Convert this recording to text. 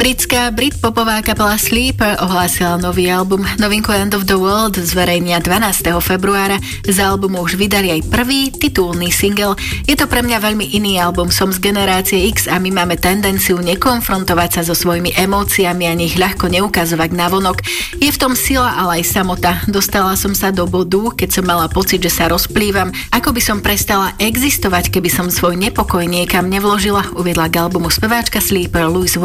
Britská britpopová kapela Sleeper ohlásila nový album. Novinku End of the World zverejnia 12. februára. Z albumu už vydali aj prvý titulný single. Je to pre mňa veľmi iný album. Som z generácie X a my máme tendenciu nekonfrontovať sa so svojimi emóciami a ich ľahko neukazovať navonok. Je v tom sila, ale aj samota. Dostala som sa do bodu, keď som mala pocit, že sa rozplývam. Ako by som prestala existovať, keby som svoj nepokoj niekam nevložila, uviedla k albumu speváčka Sleeper Louise